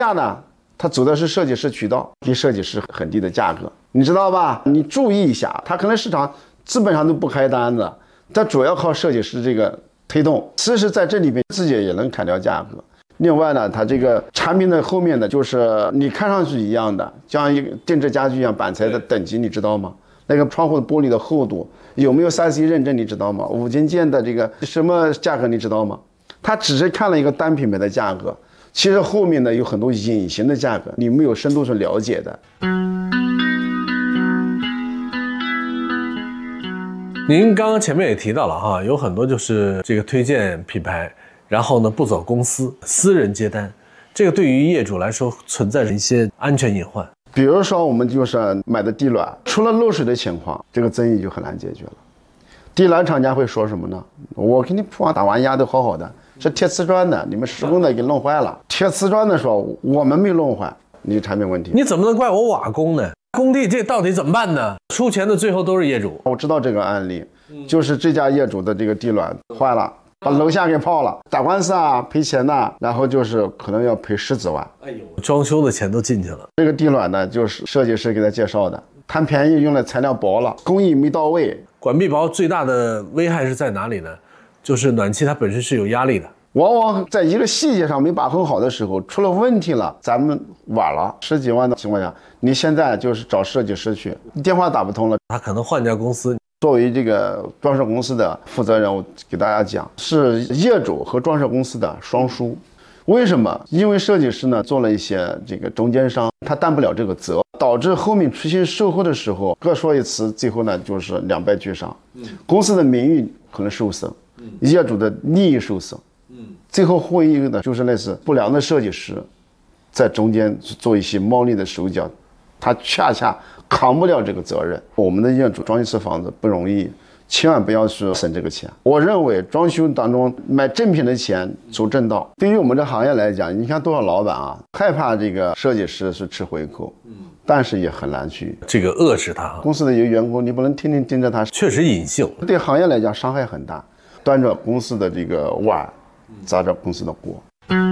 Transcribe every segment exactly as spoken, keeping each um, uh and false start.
价呢，它走的是设计师渠道，给设计师很低的价格，你知道吧？你注意一下，它可能市场基本上都不开单子，它主要靠设计师这个推动。其实在这里边自己也能砍掉价格。另外呢，它这个产品的后面呢，就是你看上去一样的，像一个定制家具一样板材的等级，你知道吗？那个窗户的玻璃的厚度有没有 三 C 认证，你知道吗？五金件的这个什么价格，你知道吗？他只是看了一个单品牌的价格，其实后面呢有很多隐形的价格，你没有深度去了解的。 您刚刚前面也提到了哈，有很多就是这个推荐品牌，然后呢不走公司，私人接单，这个对于业主来说存在着一些安全隐患。 比如说我们就是买的地暖，出了漏水的情况，这个争议就很难解决了。地暖厂家会说什么呢？我给你铺完打完压都好好的，是贴瓷砖的，你们施工的给弄坏了。贴瓷砖的说我们没弄坏，你产品问题。 你怎么能怪我瓦工呢？工地这到底怎么办呢？出钱的最后都是业主。 我知道这个案例，就是这家业主的这个地暖坏了，把楼下给泡了，打官司啊，赔钱呐、啊，然后就是可能要赔十几万。 哎呦，装修的钱都进去了。 这个地暖呢，就是设计师给他介绍的，贪便宜用的材料薄了，工艺没到位。 管壁薄最大的危害是在哪里呢？就是暖气它本身是有压力的， 往往在一个细节上没把控好的时候，出了问题了，咱们晚了。十几万的情况下，你现在就是找设计师去，电话打不通了， 他可能换家公司。 作为这个装饰公司的负责人，我给大家讲，是业主和装饰公司的双输。为什么？因为设计师呢做了一些这个中间商，他担不了这个责，导致后面出现售后的时候各说一词，最后呢就是两败俱伤。公司的名誉可能受损，业主的利益受损。最后会一个呢就是类似不良的设计师在中间做一些猫腻的手脚，他恰恰扛不了这个责任。我们的业主装一次房子不容易，千万不要去省这个钱。我认为装修当中买正品的钱走正道。对于我们这行业来讲，你看多少老板啊，害怕这个设计师是吃回扣，但是也很难去这个遏制他。 公司的一个员工，你不能天天盯着他， 确实隐性， 对行业来讲伤害很大，端着公司的这个碗，砸着公司的锅。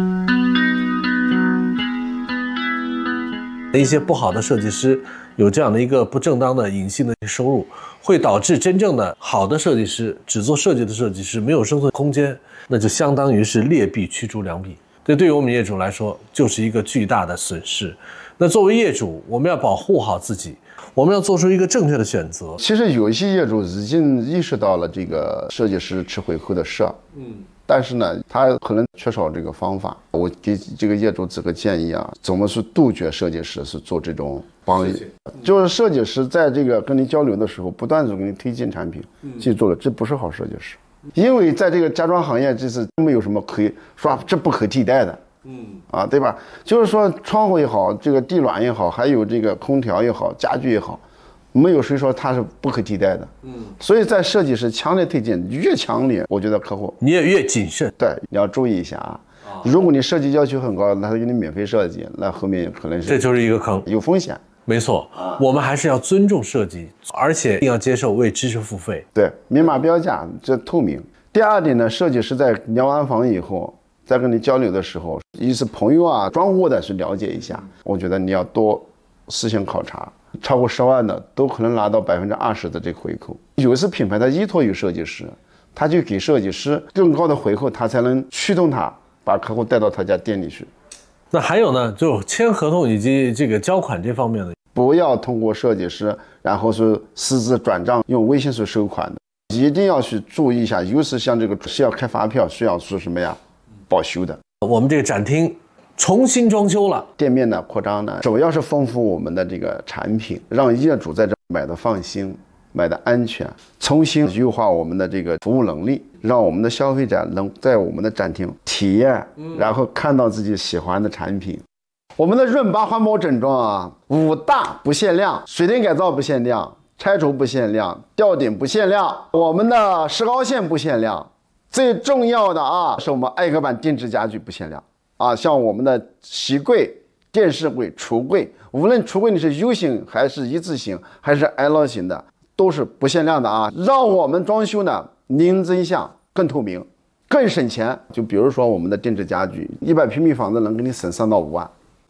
一些不好的设计师有这样的一个不正当的隐性的收入，会导致真正的好的设计师，只做设计的设计师没有生存空间，那就相当于是劣币驱逐良币。这对于我们业主来说就是一个巨大的损失。那作为业主，我们要保护好自己，我们要做出一个正确的选择。 其实有一些业主已经意识到了这个设计师吃回扣的事，嗯，但是呢，他可能缺少这个方法。我给这个业主几个建议啊，怎么去杜绝设计师是做这种帮，就是设计师在这个跟你交流的时候，不断的给你推荐产品，记住了，这不是好设计师。因为在这个家装行业，这是没有什么可以说这不可替代的。嗯啊，对吧？就是说窗户也好，这个地暖也好，还有这个空调也好，家具也好，没有谁说它是不可替代的。嗯，所以在设计师强烈推荐，越强烈，我觉得客户你也越谨慎。 对，你要注意一下啊。如果你设计要求很高，那他给你免费设计，那后面可能是这就是一个坑， 有风险。 没错，我们还是要尊重设计，而且一定要接受为知识付费。 对，明码标价，这透明。第二点呢，设计师在量完房以后，在跟你交流的时候，一是朋友啊、装户的去了解一下。我觉得你要多思想考察，超过十万的都可能拿到百分之二十的这个回扣。有些品牌它依托于设计师，他就给设计师更高的回扣，他才能驱动他把客户带到他家店里去。 那还有呢，就签合同以及这个交款这方面的， 不要通过设计师，然后是私自转账，用微信去收款的。一定要去注意一下，尤其像这个是要开发票，需要是什么呀？保修的。 我们这个展厅重新装修了， 店面的扩张呢，主要是丰富我们的这个产品，让业主在这买的放心，买的安全，重新优化我们的这个服务能力，让我们的消费者能在我们的展厅体验，然后看到自己喜欢的产品。我们的润巴环保整装啊，五大不限量，水电改造不限量，拆除不限量，吊顶不限量，我们的石膏线不限量，最重要的啊，是我们艾格版定制家具不限量啊，像我们的席柜、电视柜、橱柜，无论橱柜你是 U 型还是一字形还是 L 型的，都是不限量的啊，让我们装修呢零真相、更透明、更省钱。就比如说我们的定制家具，一百平米房子能给你省三到五万，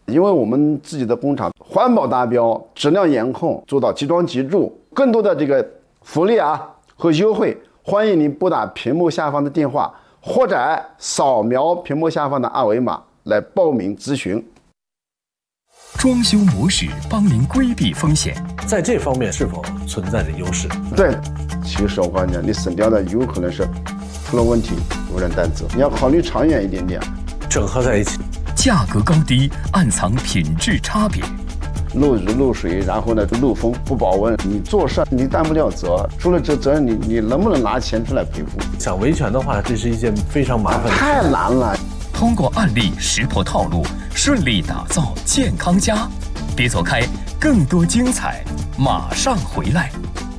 因为我们自己的工厂环保达标，质量严控，做到即装即住。更多的这个福利啊和优惠，欢迎您拨打屏幕下方的电话，或者扫描屏幕下方的二维码来报名咨询。 装修模式帮您规避风险， 在这方面是否存在着优势？ 对，其实我告诉你，你省掉的有可能是出了问题无人担责，你要考虑长远一点点。 整合在一起， 价格高低暗藏品质差别。 漏雨漏水，然后呢漏风不保温，你做事你担不了责，出了这责任你你能不能拿钱出来赔付？ 想维权的话，这是一件非常麻烦的事， 太难了。 通过案例识破套路，顺利打造健康家。别走开，更多精彩马上回来。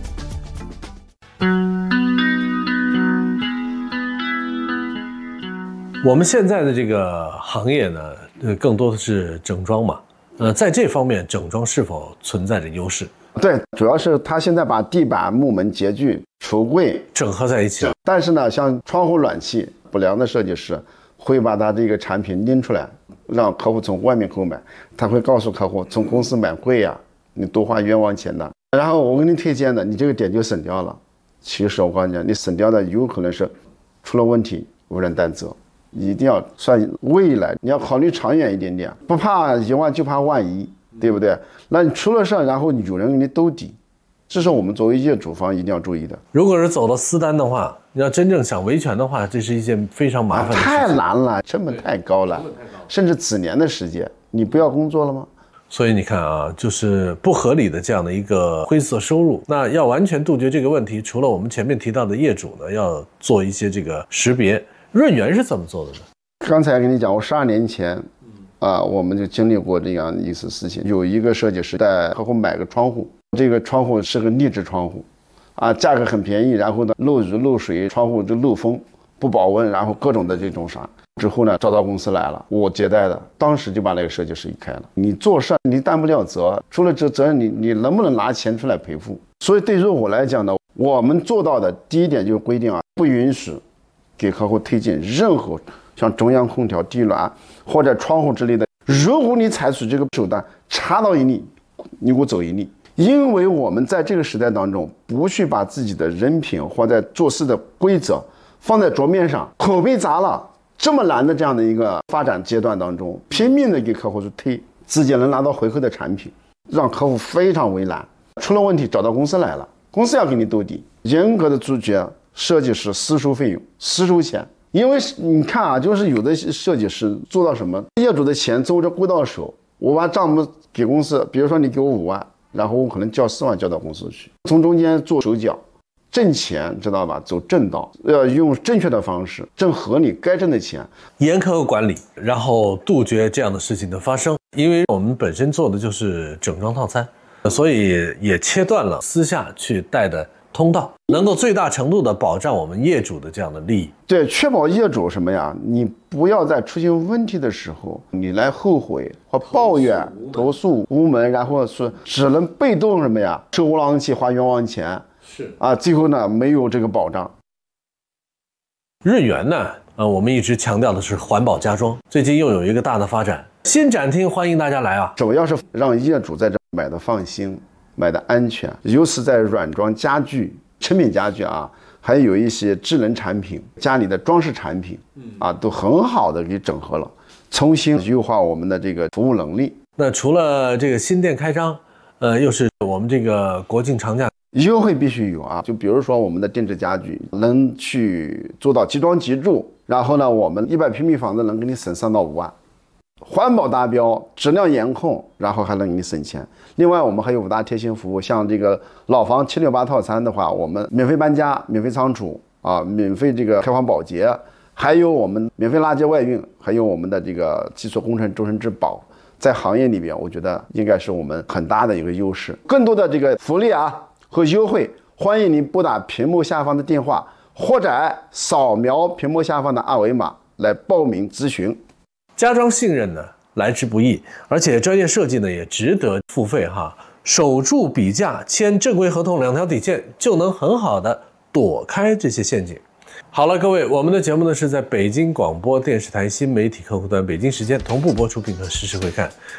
我们现在的这个行业呢，呃，更多的是整装嘛。呃，在这方面，整装是否存在着优势？ 对，主要是他现在把地板、木门、洁具、橱柜整合在一起。 但是呢，像窗户、暖气，不良的设计师会把他这个产品拎出来，让客户从外面购买。他会告诉客户，从公司买贵呀、啊，你多花冤枉钱的。然后我给你推荐的，你这个点就省掉了。其实我告诉你，你省掉的有可能是出了问题无人担责。一定要算未来，你要考虑长远一点点，不怕一万就怕万一，对不对？那你出了事，然后有人给你兜底，这是我们作为业主方一定要注意的。 如果是走到私单的话，你要真正想维权的话，这是一件非常麻烦的事情、 啊、太难了，成本太高了，甚至几年的时间，你不要工作了吗？ 所以你看啊，就是不合理的这样的一个灰色收入。那要完全杜绝这个问题，除了我们前面提到的业主呢，要做一些这个识别。润源是怎么做的呢？ 刚才跟你讲，我十二年前，啊，我们就经历过这样一次事情。有一个设计师带客户买个窗户，这个窗户是个立式窗户，啊，价格很便宜，然后呢漏雨漏水，窗户就漏风，不保温，然后各种的这种啥。之后呢，找到公司来了，我接待的，当时就把那个设计师一开了。你做事你担不了责，出了这责任你你能不能拿钱出来赔付？所以对于我来讲呢，我们做到的第一点就是规定啊，不允许给客户推荐任何像中央空调、地暖或者窗户之类的。如果你采取这个手段，查到一例，你给我走一例。因为我们在这个时代当中，不去把自己的人品或者做事的规则放在桌面上，口碑砸了，这么难的这样的一个发展阶段当中，拼命的给客户去推自己能拿到回扣的产品，让客户非常为难。出了问题找到公司来了，公司要给你兜底，严格的阻绝设计师私收费用、私收钱。因为你看啊，就是有的设计师做到什么，业主的钱走着归到手，我把账目给公司，比如说你给我五万，然后我可能交四万交到公司去，从中间做手脚，挣钱知道吧？走正道，要用正确的方式挣合理该挣的钱， 严苛管理，然后杜绝这样的事情的发生。因为我们本身做的就是整装套餐，所以也切断了私下去带的通道，能够最大程度的保障我们业主的这样的利益。 对，确保业主什么呀？你不要在出现问题的时候，你来后悔或抱怨、投诉无门，然后是只能被动什么呀？收无狼气，花冤枉钱， 是啊，最后呢没有这个保障。 润源呢，呃，我们一直强调的是环保家装，最近又有一个大的发展，新展厅欢迎大家来啊！ 主要是让业主在这买的放心。买的安全，尤其在软装家具、成品家具啊，还有一些智能产品、家里的装饰产品啊，都很好的给整合了，重新优化我们的这个服务能力。 那除了这个新店开张，呃，又是我们这个国庆长假优惠必须有啊！就比如说我们的定制家具能去做到即装即住，然后呢，我们一百平米房子能给你省三到五万。环保达标，质量严控，然后还能给你省钱。另外，我们还有五大贴心服务，像这个老房七六八套餐的话，我们免费搬家、免费仓储啊，免费这个开荒保洁，还有我们免费垃圾外运，还有我们的这个基础工程终身质保，在行业里边，我觉得应该是我们很大的一个优势。更多的这个福利啊和优惠，欢迎您拨打屏幕下方的电话，或者扫描屏幕下方的二维码来报名咨询。 家装信任呢来之不易，而且专业设计呢也值得付费哈。守住比价，签正规合同两条底线，就能很好的躲开这些陷阱。好了，各位，我们的节目呢是在北京广播电视台新媒体客户端北京时间同步播出，并可实时回看。